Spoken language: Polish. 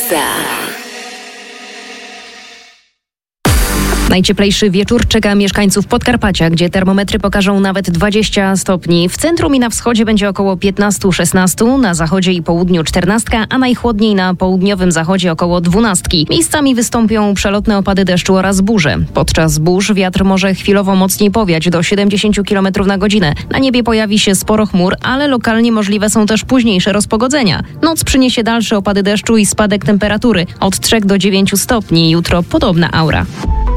Ekstra. Najcieplejszy wieczór czeka mieszkańców Podkarpacia, gdzie termometry pokażą nawet 20 stopni. W centrum i na wschodzie będzie około 15-16, na zachodzie i południu 14, a najchłodniej na południowym zachodzie około 12. Miejscami wystąpią przelotne opady deszczu oraz burze. Podczas burz wiatr może chwilowo mocniej powiać do 70 km na godzinę. Na niebie pojawi się sporo chmur, ale lokalnie możliwe są też późniejsze rozpogodzenia. Noc przyniesie dalsze opady deszczu i spadek temperatury od 3 do 9 stopni. Jutro podobna aura.